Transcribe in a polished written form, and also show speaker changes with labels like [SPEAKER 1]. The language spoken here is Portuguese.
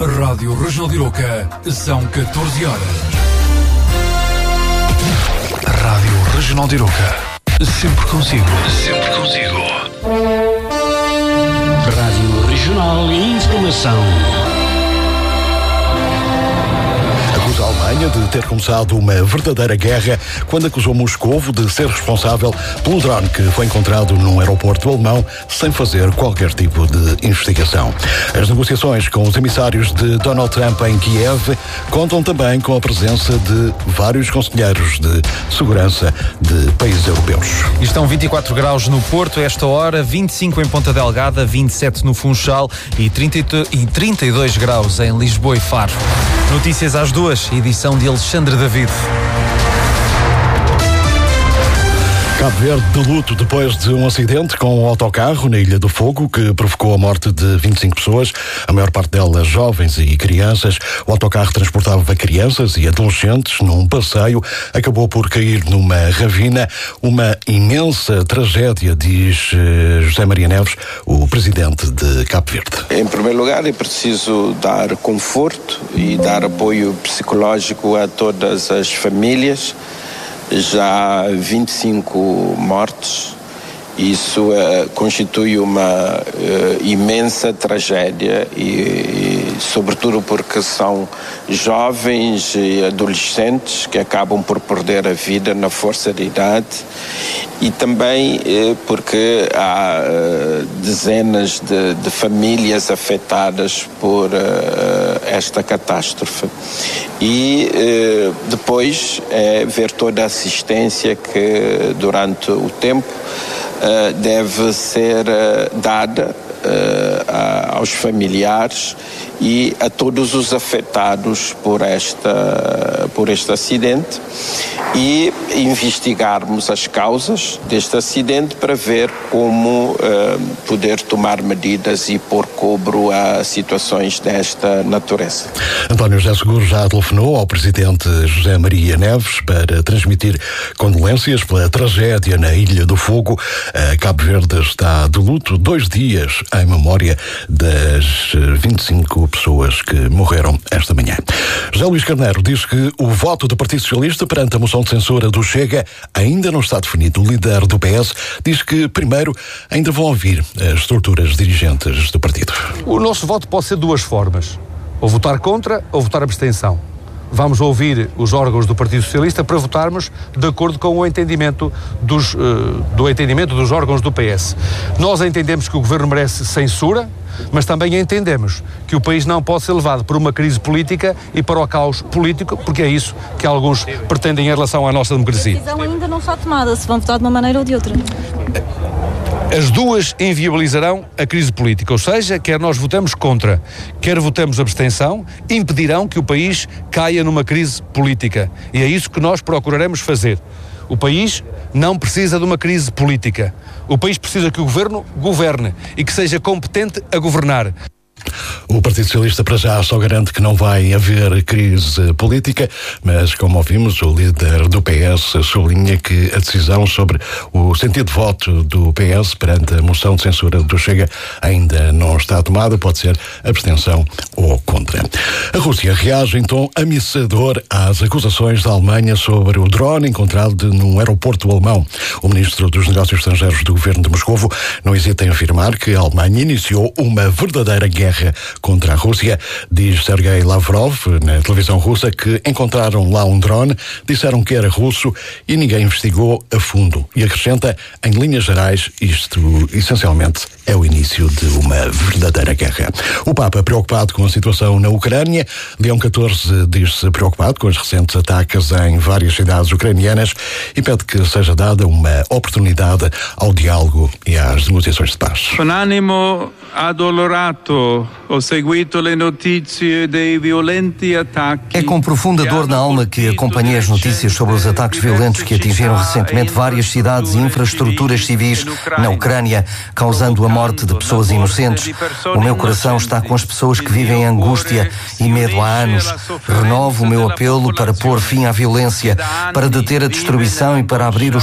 [SPEAKER 1] Rádio Regional de Iroca, são 14 horas. Rádio Regional de Iroca, sempre consigo. Sempre consigo.
[SPEAKER 2] Rádio Regional e Informação.
[SPEAKER 3] Acusa a Alemanha de ter começado uma verdadeira guerra quando acusou Moscovo de ser responsável pelo drone que foi encontrado num aeroporto alemão sem fazer qualquer tipo de investigação. As negociações com os emissários de Donald Trump em Kiev contam também com a presença de vários conselheiros de segurança de países europeus.
[SPEAKER 4] Estão 24 graus no Porto esta hora, 25 em Ponta Delgada, 27 no Funchal e 32 graus em Lisboa e Faro. Notícias às 2, edição de Alexandre David.
[SPEAKER 3] Cabo Verde de luto depois de um acidente com um autocarro na Ilha do Fogo que provocou a morte de 25 pessoas, a maior parte delas jovens e crianças. O autocarro transportava crianças e adolescentes num passeio, acabou por cair numa ravina. Uma imensa tragédia, diz José Maria Neves, o presidente de Cabo Verde.
[SPEAKER 5] Em primeiro lugar, é preciso dar conforto e dar apoio psicológico a todas as famílias. Já 25 mortes, isso constitui uma imensa tragédia e sobretudo porque são jovens e adolescentes que acabam por perder a vida na força de idade e também porque há dezenas de famílias afetadas por esta catástrofe. E depois ver toda a assistência que durante o tempo deve ser dada aos familiares e a todos os afetados por este acidente e investigarmos as causas deste acidente para ver como poder tomar medidas e pôr cobro a situações desta natureza.
[SPEAKER 3] António José Seguro já telefonou ao presidente José Maria Neves para transmitir condolências pela tragédia na Ilha do Fogo. Cabo Verde está de luto 2 dias em memória das 25 pessoas que morreram esta manhã. José Luís Carneiro diz que o voto do Partido Socialista perante a moção de censura do Chega ainda não está definido. O líder do PS diz que primeiro ainda vão ouvir as estruturas dirigentes do partido.
[SPEAKER 6] O nosso voto pode ser de 2 formas, ou votar contra ou votar abstenção. Vamos ouvir os órgãos do Partido Socialista para votarmos de acordo com o entendimento dos órgãos do PS. Nós entendemos que o Governo merece censura, mas também entendemos que o país não pode ser levado por uma crise política e para o caos político, porque é isso que alguns pretendem em relação à nossa democracia.
[SPEAKER 7] A decisão ainda não está tomada, se vão votar de uma maneira ou de outra.
[SPEAKER 6] As duas inviabilizarão a crise política, ou seja, quer nós votamos contra, quer votamos abstenção, impedirão que o país caia numa crise política. E é isso que nós procuraremos fazer. O país não precisa de uma crise política. O país precisa que o Governo governe e que seja competente a governar.
[SPEAKER 3] O Partido Socialista para já só garante que não vai haver crise política, mas como ouvimos, o líder do PS sublinha que a decisão sobre o sentido de voto do PS perante a moção de censura do Chega ainda não está tomada, pode ser abstenção ou contra. A Rússia reage em tom ameaçador às acusações da Alemanha sobre o drone encontrado num aeroporto alemão. O ministro dos Negócios Estrangeiros do governo de Moscovo não hesita em afirmar que a Alemanha iniciou uma verdadeira guerra contra a Rússia. Diz Sergei Lavrov na televisão russa que encontraram lá um drone, disseram que era russo e ninguém investigou a fundo. E acrescenta, em linhas gerais, isto essencialmente é o início de uma verdadeira guerra. O Papa, preocupado com a situação na Ucrânia, Leão XIV diz-se preocupado com os recentes ataques em várias cidades ucranianas e pede que seja dada uma oportunidade ao diálogo e às negociações de paz.
[SPEAKER 8] Con animo addolorato ho seguito le notizie dei violenti attacchi.
[SPEAKER 9] É com profunda dor na alma que acompanhei as notícias sobre os ataques violentos que atingiram recentemente várias cidades e infraestruturas civis na Ucrânia, causando a morte de pessoas inocentes. O meu coração está com as pessoas que vivem em angústia e medo há anos. Renovo o meu apelo para pôr fim à violência, para deter a destruição e para abrir os